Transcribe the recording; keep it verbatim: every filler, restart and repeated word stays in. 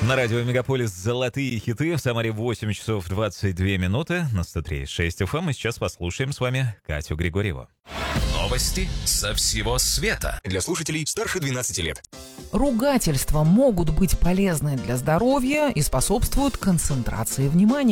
На радио Мегаполис «Золотые хиты». В Самаре восемь часов двадцать две минуты. На сто три и шесть эф эм. И сейчас послушаем с вами Катю Григорьеву. Новости со всего света. Для слушателей старше двенадцати лет. Ругательства могут быть полезны для здоровья и способствуют концентрации внимания.